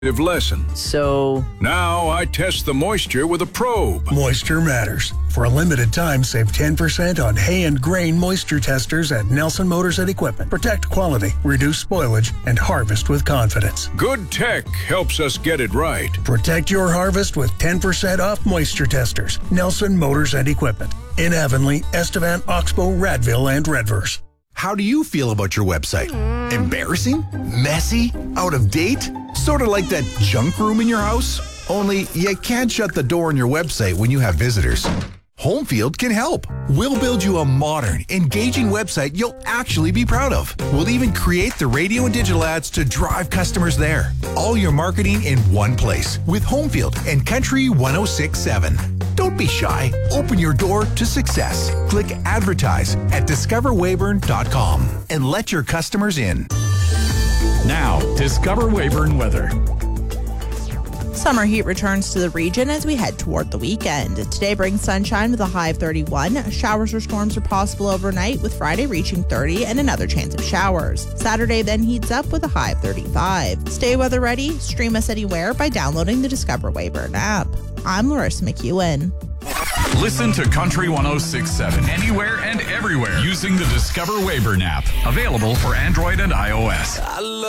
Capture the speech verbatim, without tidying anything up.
lesson. So Now I test the moisture with a probe. Moisture matters. For a limited time, save ten percent on hay and grain moisture testers at Nelson Motors and Equipment. Protect quality, reduce spoilage, and harvest with confidence. Good tech helps us get it right. Protect your harvest with ten percent off moisture testers. Nelson Motors and Equipment. In Avonlea, Estevan, Oxbow, Radville, and Redverse. How do you feel about your website? Embarrassing? Messy? Out of date? Sort of like that junk room in your house? Only you can't shut the door on your website when you have visitors. Homefield can help. We'll build you a modern, engaging website you'll actually be proud of. We'll even create the radio and digital ads to drive customers there. All your marketing in one place with Homefield and Country one oh six point seven. Don't be shy. Open your door to success. Click advertise at discover weyburn dot com and let your customers in. Now, Discover Weyburn weather. Summer heat returns to the region as we head toward the weekend. Today brings sunshine with a high of thirty-one. Showers or storms are possible overnight, with Friday reaching thirty and another chance of showers. Saturday then heats up with a high of thirty-five. Stay weather ready. Stream us anywhere by downloading the Discover Weyburn app. I'm Larissa McEwen. Listen to Country one oh six point seven anywhere and everywhere using the Discover Weyburn app. Available for Android and iOS.